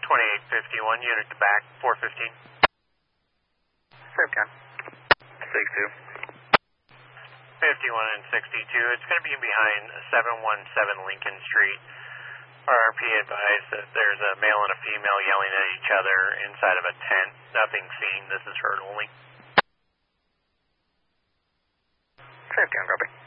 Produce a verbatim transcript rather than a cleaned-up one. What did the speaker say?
twenty-eight fifty-one, unit to back, four fifteen. fifteen. sixty-two. fifty-one and sixty-two. It's going to be behind seven one seven Lincoln Street. R R P advised that there's a male and a female yelling at each other inside of a tent. Nothing seen. This is heard only. fifteen, copy.